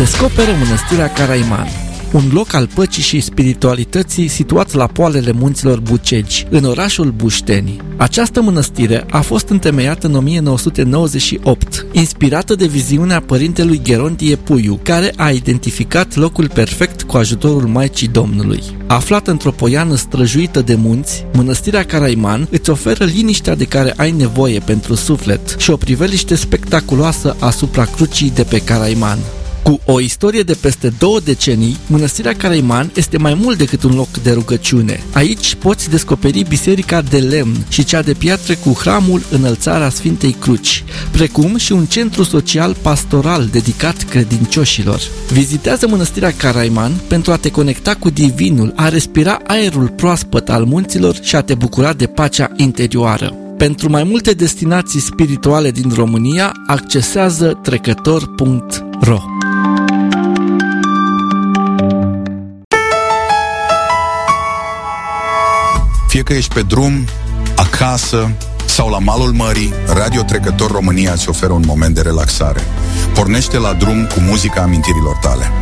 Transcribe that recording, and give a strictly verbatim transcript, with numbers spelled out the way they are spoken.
Descoperă Mănăstirea Caraiman, un loc al păcii și spiritualității situat la poalele munților Bucegi, în orașul Bușteni. Această mănăstire a fost întemeiată în o mie nouă sute nouăzeci și opt, inspirată de viziunea părintelui Gherontie Puiu, care a identificat locul perfect cu ajutorul Maicii Domnului. Aflată într-o poiană străjuită de munți, Mănăstirea Caraiman îți oferă liniștea de care ai nevoie pentru suflet și o priveliște spectaculoasă asupra crucii de pe Caraiman. Cu o istorie de peste două decenii, Mănăstirea Caraiman este mai mult decât un loc de rugăciune. Aici poți descoperi biserica de lemn și cea de piatră cu hramul Înălțarea Sfintei Cruci, precum și un centru social pastoral dedicat credincioșilor. Vizitează Mănăstirea Caraiman pentru a te conecta cu divinul, a respira aerul proaspăt al munților și a te bucura de pacea interioară. Pentru mai multe destinații spirituale din România, accesează trecător punct ro. Fie că ești pe drum, acasă sau la malul mării, Radio Trecător România îți oferă un moment de relaxare. Pornește la drum cu muzica amintirilor tale.